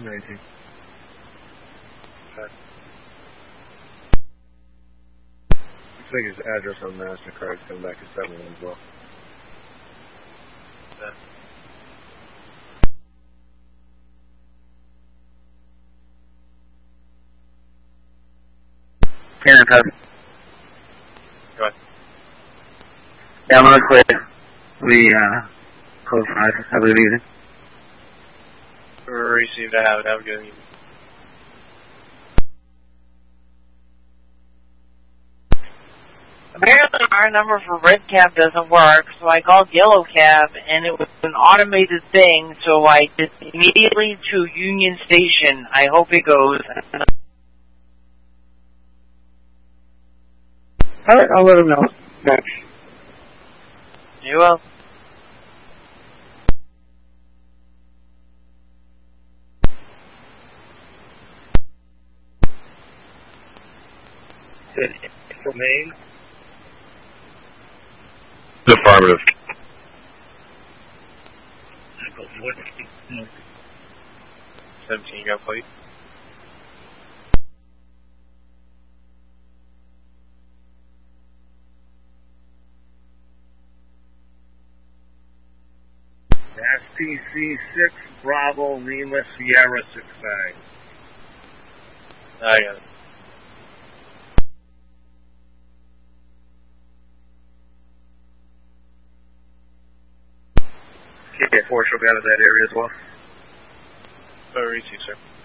19. Okay. Looks like his address on MasterCard is coming back as 7 as well. Yeah. Cannon Cub. Go ahead. Yeah, I'm gonna quit. We, close 5, I believe evening. Receive that. Have a good evening. Apparently our number for red cab doesn't work, so I called yellow cab, and it was an automated thing, so I did immediately to Union Station. I hope it goes. Alright, I'll let him know. Thanks. You will. For Maine? Affirmative. 17, you got a plate? STC 6 Bravo Lima Sierra 69. I got it. KK4 should be out of that area as well. Receive, sir.